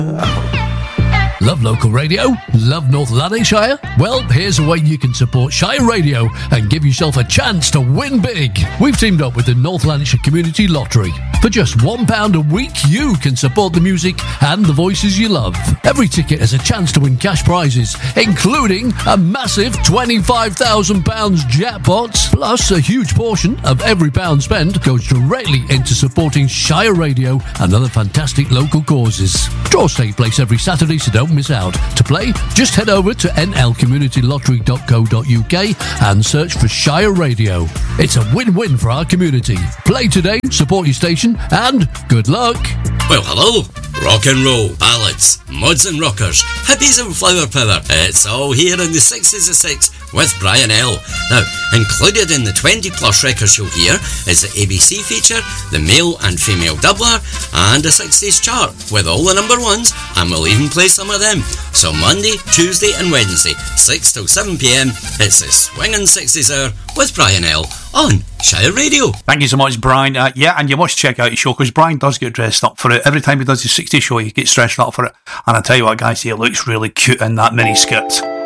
Love local radio? Love North Lanarkshire? Well, here's a way you can support Shire Radio and give yourself a chance to win big. We've teamed up with the North Lanarkshire Community Lottery. For just £1 a week, you can support the music and the voices you love. Every ticket has a chance to win cash prizes, including a massive £25,000 jackpot. Plus, a huge portion of every pound spent goes directly into supporting Shire Radio and other fantastic local causes. Draws take place every Saturday, so don't miss out. To play, just head over to nlcommunitylottery.co.uk and search for Shire Radio. It's a win-win for our community. Play today, support your station, and good luck. Well, hello. Rock and roll, ballads, mods and rockers, hippies and flower power. It's all here in the 60s of 6 with Brian L. Now, included in the 20 plus records you'll hear is the ABC feature, the male and female doubler, and a 60s chart with all the number ones, and we'll even play some of them. So Monday, Tuesday and Wednesday, 6 till 7pm, it's the Swingin' 60s Hour with Brian L. on Shire Radio. Thank you so much, Brian. Yeah, and you must check out his show because Brian does get dressed up for it. Every time he does his 60s show, he gets dressed up for it. And I tell you what, guys, he looks really cute in that mini skirt.